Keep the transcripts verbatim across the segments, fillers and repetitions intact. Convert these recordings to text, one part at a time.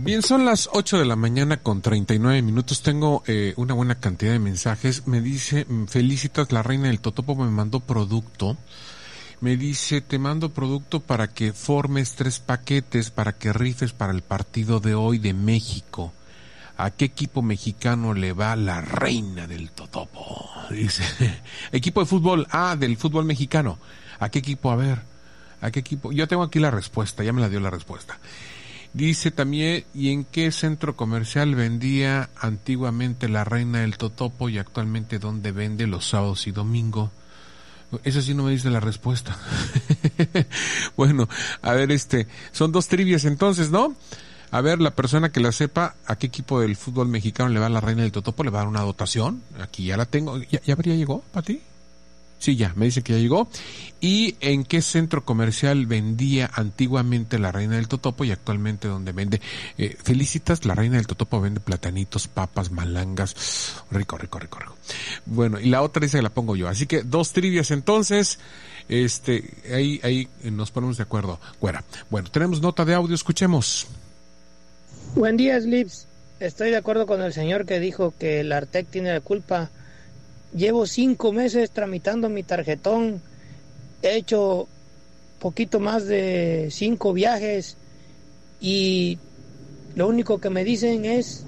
Bien, son las ocho de la mañana con treinta y nueve minutos. Tengo eh, una buena cantidad de mensajes. Me dice, felicitas, la reina del Totopo me mandó producto. Me dice, te mando producto para que formes tres paquetes para que rifes para el partido de hoy de México. ¿A qué equipo mexicano le va la reina del Totopo? Dice, equipo de fútbol, ah, del fútbol mexicano. ¿A qué equipo? A ver, ¿a qué equipo? Yo tengo aquí la respuesta, ya me la dio la respuesta. Dice también, ¿y en qué centro comercial vendía antiguamente la reina del Totopo y actualmente dónde vende los sábados y domingos? Eso sí no me dice la respuesta. Bueno, a ver, este, son dos trivias entonces, ¿no? A ver, la persona que la sepa, ¿a qué equipo del fútbol mexicano le va la reina del Totopo? ¿Le va a dar una dotación? Aquí ya la tengo. ¿Ya, ya, ya llegó, Pati? Sí, ya, me dice que ya llegó. ¿Y en qué centro comercial vendía antiguamente la reina del Totopo y actualmente dónde vende? Eh, felicitas, la reina del Totopo vende platanitos, papas, malangas. Rico, rico, rico, rico. Bueno, y la otra dice que la pongo yo. Así que dos trivias entonces. Este, ahí, ahí nos ponemos de acuerdo. Güera. Bueno, tenemos nota de audio, escuchemos. Buen día, Slips. Estoy de acuerdo con el señor que dijo que el Artec tiene la culpa. Llevo cinco meses tramitando mi tarjetón, he hecho poquito más de cinco viajes y lo único que me dicen es,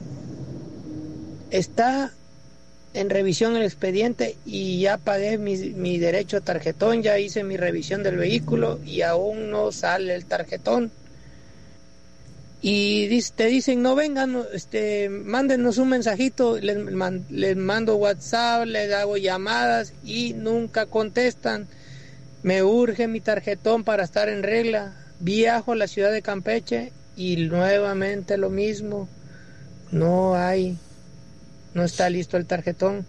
está en revisión el expediente y ya pagué mi, mi derecho a tarjetón, ya hice mi revisión del vehículo y aún no sale el tarjetón. Y te dicen, no vengan, este, mándenos un mensajito, les, man, les mando WhatsApp, les hago llamadas y nunca contestan. Me urge mi tarjetón para estar en regla. Viajo a la ciudad de Campeche y nuevamente lo mismo. No hay, no está listo el tarjetón.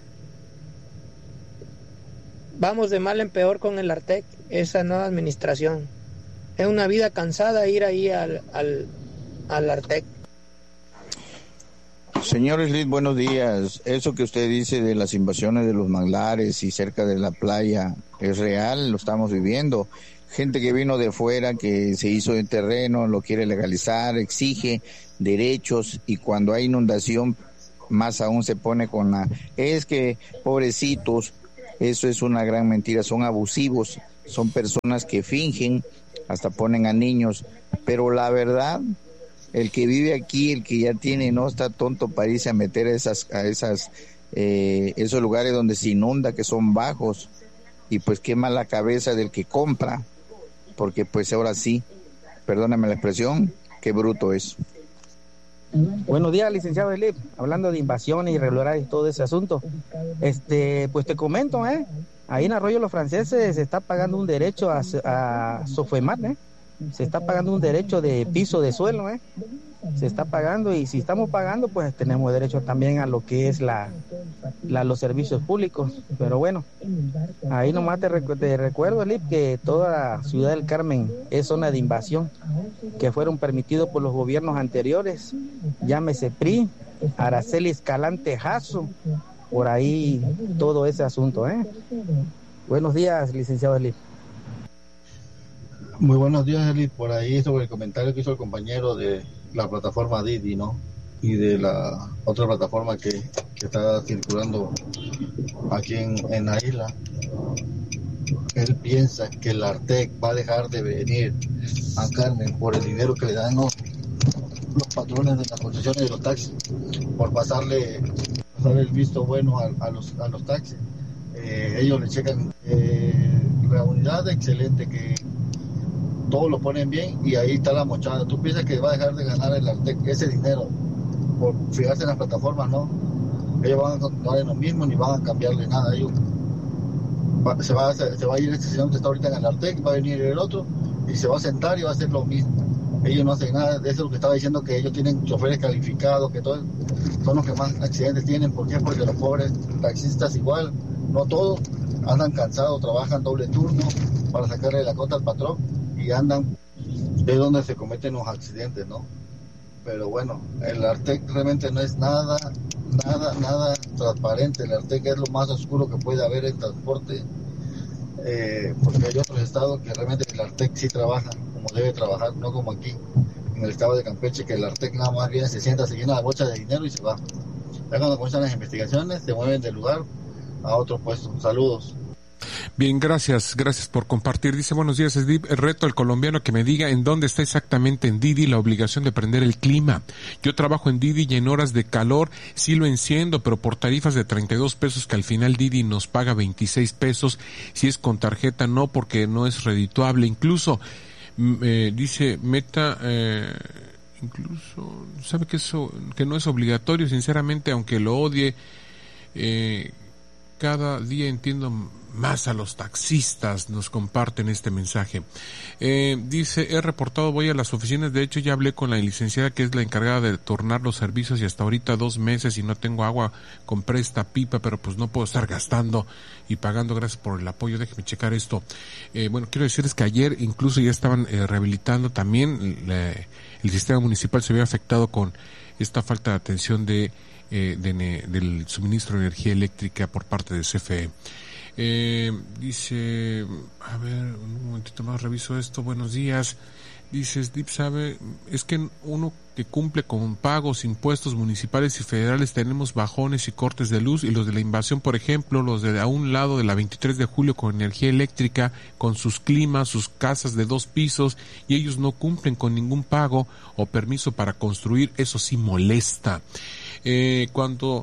Vamos de mal en peor con el Artec, esa nueva administración. Es una vida cansada ir ahí al, al, al Artec. Señor Slick, buenos días. Eso que usted dice de las invasiones de los manglares y cerca de la playa es real, lo estamos viviendo. Gente que vino de fuera, que se hizo de terreno, lo quiere legalizar, exige derechos y cuando hay inundación más aún se pone con la... Es que, pobrecitos, eso es una gran mentira, son abusivos, son personas que fingen, hasta ponen a niños, pero la verdad, el que vive aquí, el que ya tiene, no está tonto para irse a meter a esas, a esas, eh, esos lugares donde se inunda, que son bajos, y pues quema la cabeza del que compra, porque pues ahora sí, perdóname la expresión, qué bruto es. Buenos días, licenciado Elip, hablando de invasiones y irregularidades y todo ese asunto, este, pues te comento, eh, ahí en Arroyo Los Franceses se está pagando un derecho a, a Sofemar, ¿eh? Se está pagando un derecho de piso de suelo, ¿eh? Se está pagando y si estamos pagando, pues tenemos derecho también a lo que es la, la los servicios públicos. Pero bueno, ahí nomás te, recu- te recuerdo, Lip, que toda la ciudad del Carmen es zona de invasión, que fueron permitidos por los gobiernos anteriores, llámese P R I, Araceli Escalante Jasso, por ahí todo ese asunto, ¿eh? Buenos días, licenciado Eli. Muy buenos días, Eli. Por ahí sobre el comentario que hizo el compañero de la plataforma Didi, ¿no? Y de la otra plataforma que, que está circulando aquí en, en la isla. Él piensa que el Artec va a dejar de venir a Carmen por el dinero que le dan los, los patrones de las concesiones de los taxis, por pasarle pasar el visto bueno a, a los a los taxis. Eh, ellos le checan eh, la unidad excelente, que todos lo ponen bien y ahí está la mochada. ¿Tú piensas que va a dejar de ganar el Artec ese dinero por fijarse en las plataformas? No, ellos van a continuar en lo mismo, ni van a cambiarle nada. Ellos va, se, va a, se va a ir este señor que está ahorita en el Artec, va a venir el otro y se va a sentar y va a hacer lo mismo. Ellos no hacen nada. De eso es lo que estaba diciendo, que ellos tienen choferes calificados, que todos son los que más accidentes tienen. ¿Por qué? Porque los pobres taxistas igual, no todos, andan cansados, trabajan doble turno para sacarle la cota al patrón y andan de donde se cometen los accidentes, ¿no? Pero bueno, el Artec realmente no es nada, nada, nada transparente. El Artec es lo más oscuro que puede haber en transporte, eh, porque hay otros estados que realmente el Artec sí trabaja como debe trabajar, no como aquí, en el estado de Campeche, que el Artec nada más viene, se sienta, se llena la bolsa de dinero y se va. Ya cuando comienzan las investigaciones, se mueven del lugar a otro puesto. Saludos. Bien, gracias, gracias por compartir. Dice, buenos días, Edip, el reto al colombiano que me diga en dónde está exactamente en Didi la obligación de prender el clima. Yo trabajo en Didi y en horas de calor sí lo enciendo, pero por tarifas de treinta y dos pesos que al final Didi nos paga veintiséis pesos. Si es con tarjeta no, porque no es redituable. Incluso, eh, dice Meta, eh, incluso, sabe que eso, que no es obligatorio, sinceramente, aunque lo odie, eh, cada día entiendo más a los taxistas, nos comparten este mensaje. Eh, dice, he reportado, voy a las oficinas, de hecho ya hablé con la licenciada que es la encargada de tornar los servicios y hasta ahorita dos meses y no tengo agua, compré esta pipa, pero pues no puedo estar gastando y pagando, gracias por el apoyo, déjeme checar esto. Eh, bueno, quiero decirles que ayer incluso ya estaban eh, rehabilitando también, la, el sistema municipal se había afectado con esta falta de atención de Eh, de, del suministro de energía eléctrica por parte de C F E. Eh, dice, a ver, un momentito más, reviso esto, buenos días. Dice, Dip sabe, es que uno que cumple con pagos, impuestos municipales y federales, tenemos bajones y cortes de luz, y los de la invasión, por ejemplo, los de a un lado de la veintitrés de julio con energía eléctrica, con sus climas, sus casas de dos pisos, y ellos no cumplen con ningún pago o permiso para construir, eso sí molesta. Eh, cuando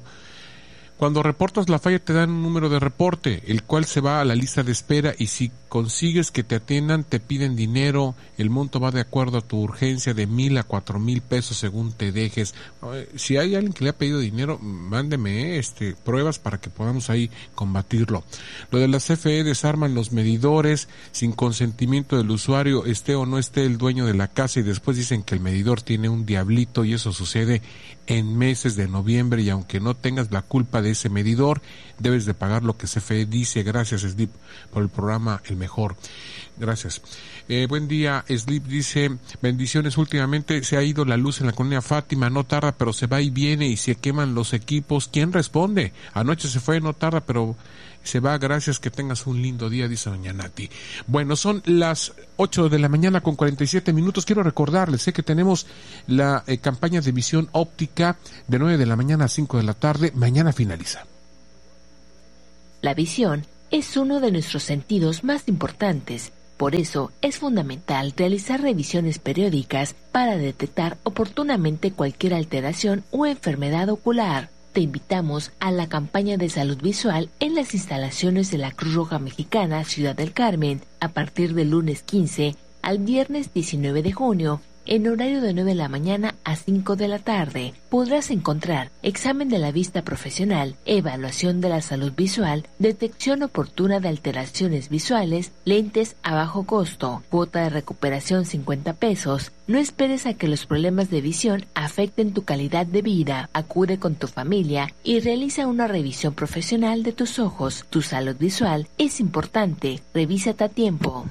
cuando reportas la falla te dan un número de reporte, el cual se va a la lista de espera, y si consigues que te atiendan te piden dinero, el monto va de acuerdo a tu urgencia de mil a cuatro mil pesos según te dejes. Si hay alguien que le ha pedido dinero, mándeme este pruebas para que podamos ahí combatirlo. Lo de la C F E, desarman los medidores sin consentimiento del usuario, esté o no esté el dueño de la casa, y después dicen que el medidor tiene un diablito, y eso sucede en meses de noviembre, y aunque no tengas la culpa de ese medidor, debes de pagar lo que C F E dice. Gracias, Slip, por el programa El Mejor. Gracias. Eh, buen día, Slip dice, bendiciones, últimamente se ha ido la luz en la colonia Fátima, no tarda, pero se va y viene, y se queman los equipos. ¿Quién responde? Anoche se fue, no tarda, pero se va. Gracias, que tengas un lindo día, dice doña Nati. Bueno, son las ocho de la mañana con cuarenta y siete minutos. Quiero recordarles, sé que tenemos la eh, campaña de visión óptica de nueve de la mañana a cinco de la tarde. Mañana finaliza. La visión es uno de nuestros sentidos más importantes. Por eso es fundamental realizar revisiones periódicas para detectar oportunamente cualquier alteración o enfermedad ocular. Te invitamos a la campaña de salud visual en las instalaciones de la Cruz Roja Mexicana Ciudad del Carmen a partir del lunes quince al viernes diecinueve de junio, en horario de nueve de la mañana a cinco de la tarde. Podrás encontrar examen de la vista profesional, evaluación de la salud visual, detección oportuna de alteraciones visuales, lentes a bajo costo, cuota de recuperación cincuenta pesos. No esperes a que los problemas de visión afecten tu calidad de vida. Acude con tu familia y realiza una revisión profesional de tus ojos. Tu salud visual es importante. Revísate a tiempo.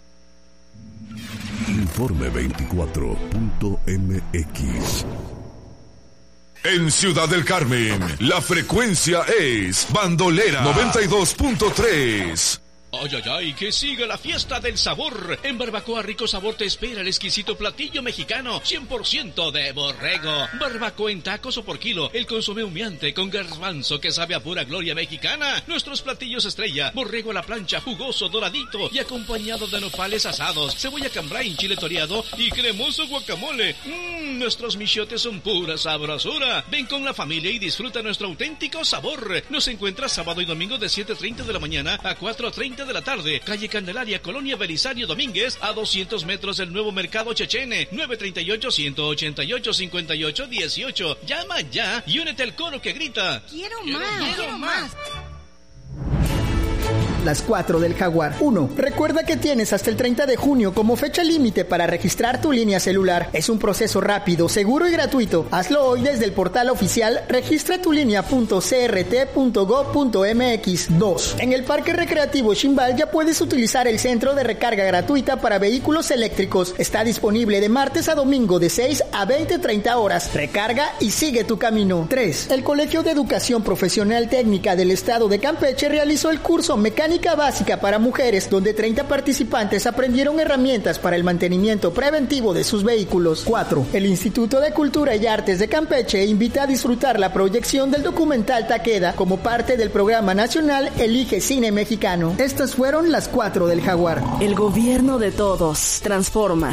Informe veinticuatro punto m x. En Ciudad del Carmen, la frecuencia es Bandolera noventa y dos punto tres. Ay, ay, ay, que siga la fiesta del sabor. En Barbacoa Rico Sabor te espera el exquisito platillo mexicano cien por ciento de borrego. Barbacoa en tacos o por kilo, el consomé humeante con garbanzo que sabe a pura gloria mexicana. Nuestros platillos estrella, borrego a la plancha, jugoso, doradito y acompañado de nopales asados, cebolla cambray, chile toreado y cremoso guacamole. Mmm, nuestros michotes son pura sabrosura. Ven con la familia y disfruta nuestro auténtico sabor. Nos encuentras sábado y domingo de siete treinta de la mañana a cuatro treinta de la tarde, calle Candelaria, Colonia Belisario Domínguez, a doscientos metros del nuevo mercado Chechene. Nueve treinta y ocho, ciento ochenta y ocho, cincuenta y ocho, dieciocho. Llama ya y únete al coro que grita: ¡Quiero, quiero más! ¡Quiero más! Las cuatro del Jaguar. uno. Recuerda que tienes hasta el treinta de junio como fecha límite para registrar tu línea celular. Es un proceso rápido, seguro y gratuito. Hazlo hoy desde el portal oficial registra tu línea punto c r t punto gob punto m x. dos. En el Parque Recreativo Ximbal ya puedes utilizar el centro de recarga gratuita para vehículos eléctricos. Está disponible de martes a domingo de seis a veinte treinta horas. Recarga y sigue tu camino. tres. El Colegio de Educación Profesional Técnica del Estado de Campeche realizó el curso Mecánica Mecánica básica para mujeres, donde treinta participantes aprendieron herramientas para el mantenimiento preventivo de sus vehículos. cuatro. El Instituto de Cultura y Artes de Campeche invita a disfrutar la proyección del documental Takeda como parte del programa nacional Elige Cine Mexicano. Estas fueron las cuatro del Jaguar. El gobierno de todos transforma.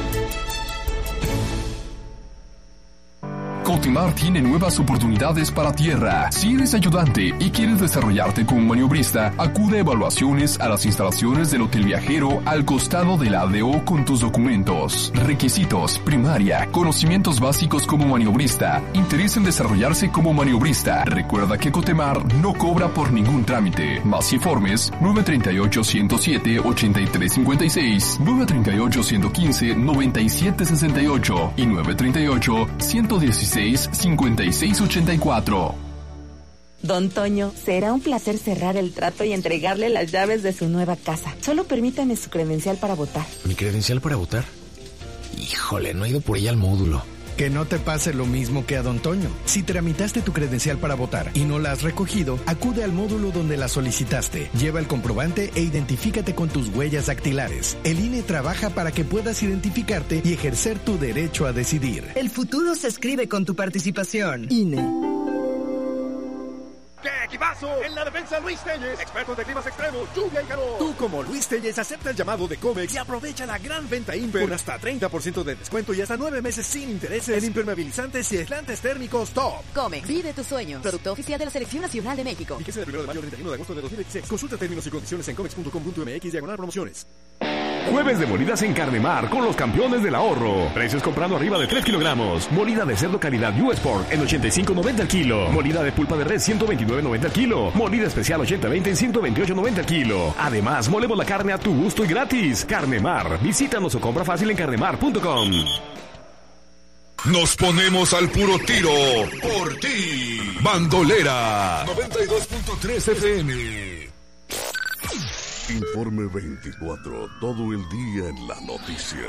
Cotimar tiene nuevas oportunidades para tierra. Si eres ayudante y quieres desarrollarte como maniobrista, acude a evaluaciones a las instalaciones del Hotel Viajero al costado de la A D O con tus documentos. Requisitos: primaria, conocimientos básicos como maniobrista, interés en desarrollarse como maniobrista. Recuerda que Cotemar no cobra por ningún trámite. Más informes: nueve tres ocho, uno cero siete, ocho tres cinco seis, nueve tres ocho, uno uno cinco, nueve siete seis ocho y nueve tres ocho, uno uno seis, cincuenta y seis ochenta y cuatro. Don Toño, será un placer cerrar el trato y entregarle las llaves de su nueva casa. Solo permítame su credencial para votar. ¿Mi credencial para votar? Híjole, no he ido por ella al módulo. Que no te pase lo mismo que a Don Toño. Si tramitaste tu credencial para votar y no la has recogido, acude al módulo donde la solicitaste. Lleva el comprobante e identifícate con tus huellas dactilares. El I N E trabaja para que puedas identificarte y ejercer tu derecho a decidir. El futuro se escribe con tu participación. I N E. ¡Qué equipazo! En la defensa, Luis Telles, expertos de climas extremos, lluvia y calor. Tú, como Luis Telles, acepta el llamado de Comex y aprovecha la gran venta Imper con hasta treinta por ciento de descuento y hasta nueve meses sin intereses en impermeabilizantes y aislantes térmicos top. Comex, vive tus sueños. Producto oficial de la Selección Nacional de México. Fíjese del primero de mayo al treinta y uno de agosto de dos mil dieciséis. Consulta términos y condiciones en comex punto com punto m x diagonal promociones. Jueves de molidas en Carnemar con los campeones del ahorro. Precios comprando arriba de tres kilogramos. Molida de cerdo calidad U S Pork en ochenta y cinco noventa el kilo. Molida de pulpa de res ciento veintinueve noventa el kilo. Molida especial ochenta veinte en ciento veintiocho noventa el kilo. Además, molemos la carne a tu gusto y gratis. Carnemar. Visítanos o compra fácil en carnemar punto com. Nos ponemos al puro tiro por ti. Bandolera noventa y dos punto tres F M. Informe veinticuatro, todo el día en la noticia.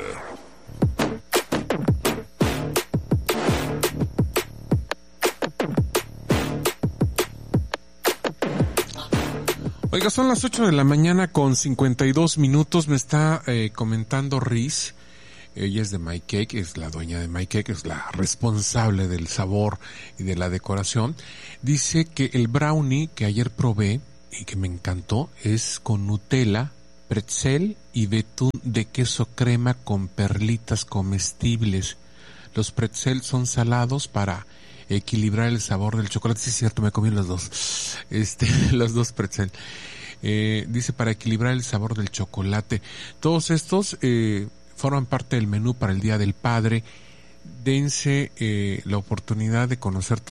Oiga, son las ocho de la mañana con cincuenta y dos minutos. Me está eh, comentando Riz. Ella es de My Cake, es la dueña de My Cake, es la responsable del sabor y de la decoración. Dice que el brownie que ayer probé y que me encantó es con Nutella, pretzel y betún de queso crema con perlitas comestibles. Los pretzel son salados para equilibrar el sabor del chocolate. Sí, es cierto, me comí los dos. Este, los dos pretzel. Eh, dice para equilibrar el sabor del chocolate. Todos estos eh, forman parte del menú para el Día del Padre. Dense eh, la oportunidad de conocer